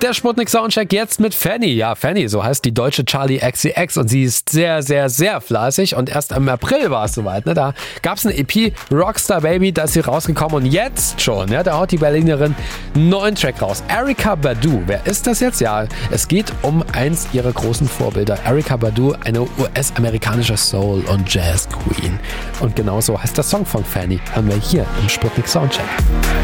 Der Sputnik Soundcheck jetzt mit Fanny. Ja, Fanny, so heißt die deutsche Charli XCX und sie ist sehr, sehr, sehr fleißig und erst im April war es soweit. Ne? Da gab es eine EP, Rockstar Baby, da ist sie rausgekommen und jetzt schon, ja, da haut die Berlinerin einen neuen Track raus. Erykah Badu, wer ist das jetzt? Ja, es geht um eins ihrer großen Vorbilder. Erykah Badu, eine US-amerikanische Soul- und Jazz-Queen. Und genau so heißt der Song von Fanny. Hören wir hier im Sputnik Soundcheck.